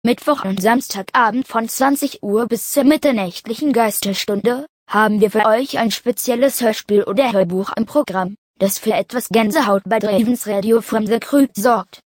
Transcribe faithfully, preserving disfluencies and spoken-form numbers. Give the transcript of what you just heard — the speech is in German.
Mittwoch und Samstagabend von zwanzig Uhr bis zur mitternächtlichen Geisterstunde haben wir für euch ein spezielles Hörspiel oder Hörbuch im Programm, das für etwas Gänsehaut bei Dravens Radio from the Crypt sorgt.